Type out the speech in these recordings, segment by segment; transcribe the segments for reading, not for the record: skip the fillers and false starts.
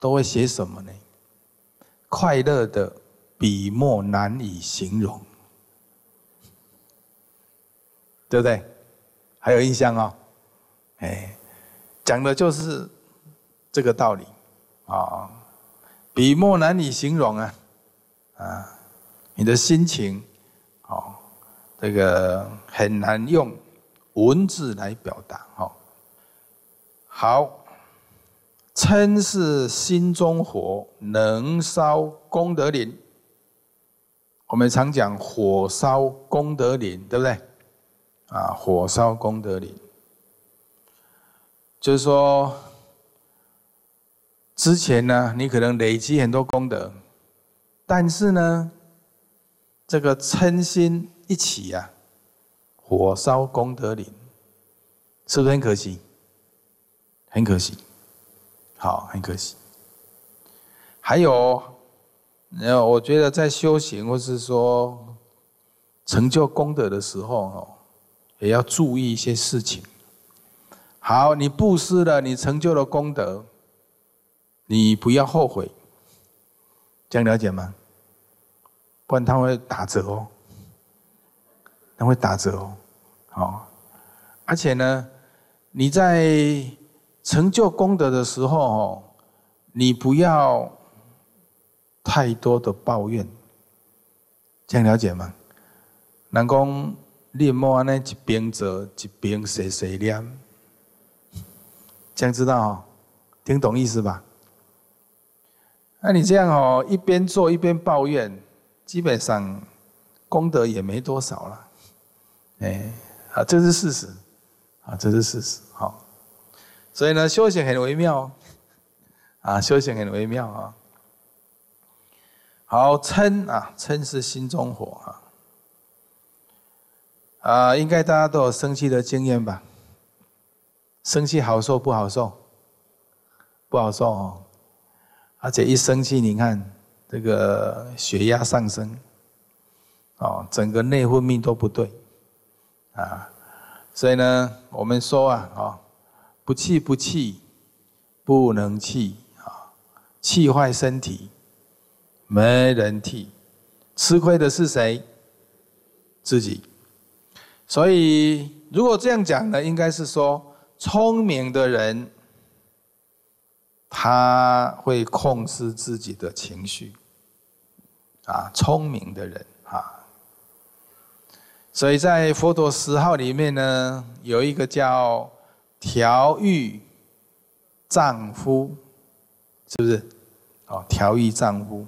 都会写什么呢？快乐的笔墨难以形容，对不对？还有印象哦？讲的就是这个道理啊。笔墨难以形容啊，你的心情，这个很难用文字来表达。好，嗔是心中火，能烧功德林。我们常讲火烧功德林，对不对？火烧功德林，就是说，之前呢，你可能累积很多功德，但是呢，这个嗔心一起火烧功德林，是不是很可惜？很可惜，好，很可惜。还有，我觉得在修行或是说成就功德的时候，也要注意一些事情。好，你布施了，你成就了功德，你不要后悔，这样了解吗？不然它会打折哦，它会打折哦。而且呢，你在成就功德的时候，你不要太多的抱怨，这样了解吗？人讲你莫安尼一边做一边碎碎念，这样知道听懂意思吧？那你这样一边做一边抱怨，基本上功德也没多少了。这是事实，这是事实。所以呢，修行很微妙修行很微妙好，嗔是心中火应该大家都有生气的经验吧？生气好受不好受？不好受而且一生气，你看这个血压上升整个内分泌都不对所以呢，我们说不气不气，不能气气坏身体，没人替，吃亏的是谁？自己。所以如果这样讲呢，应该是说聪明的人他会控制自己的情绪聪明的人所以在佛陀10号里面呢，有一个叫调御丈夫，是不是？调御丈夫，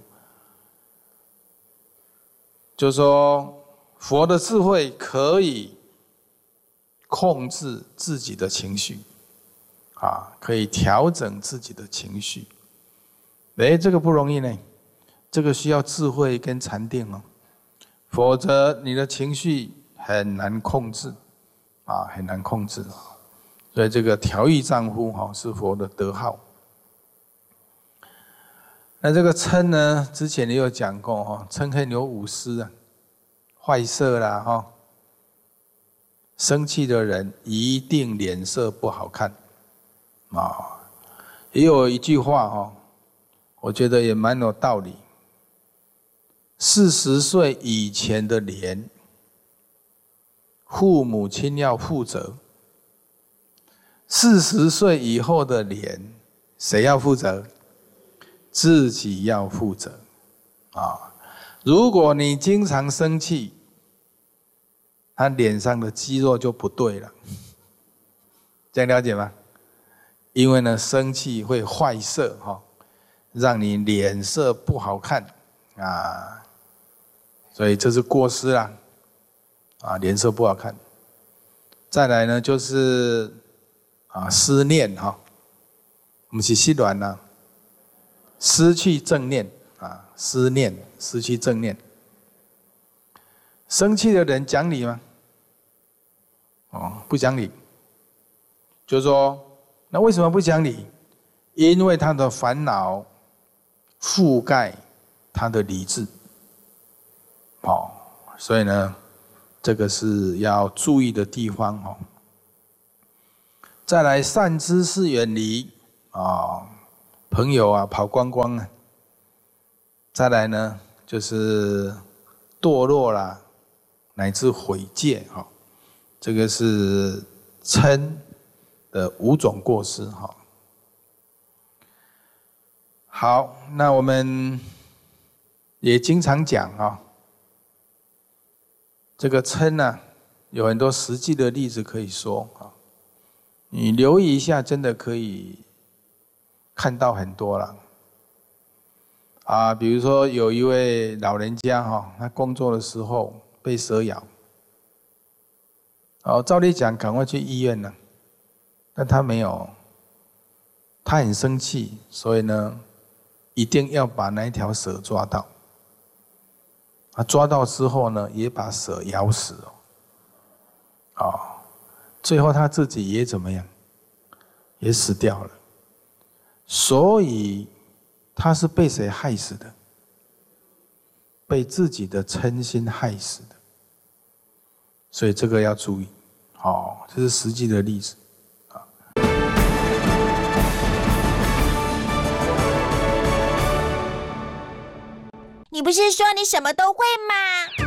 就是说佛的智慧可以控制自己的情绪可以调整自己的情绪。这个不容易呢，这个需要智慧跟禅定否则你的情绪很难控制很难控制所以这个调御丈夫是佛的德号。那这个嗔呢，之前也有讲过嗔恨有5失坏色啦生气的人一定脸色不好看也有一句话我觉得也蛮有道理，40岁以前的脸，父母亲要负责；40岁以后的脸，谁要负责？自己要负责如果你经常生气，他脸上的肌肉就不对了，这样了解吗？因为呢，生气会坏色让你脸色不好看所以这是过失啦脸色不好看。再来呢，就是思念不是失恋失去正念思念失去正念。生气的人讲理吗？不讲理。就是说，那为什么不讲理？因为他的烦恼覆盖他的理智所以呢，这个是要注意的地方再来，善知识远离朋友啊跑光光了。再来呢，就是堕落啦，乃至毁戒哈，这个是嗔的5种过失哈。好，那我们也经常讲啊，这个嗔呢，有很多实际的例子可以说啊，你留意一下，真的可以看到很多了。比如说有一位老人家哈，他工作的时候被蛇咬，照理讲赶快去医院了，但他没有，他很生气，所以呢，一定要把那一条蛇抓到。抓到之后呢，也把蛇咬死最后他自己也怎么样，也死掉了。所以他是被谁害死的？被自己的嗔心害死的。所以这个要注意，这是实际的例子。 你不是说你什么都会吗？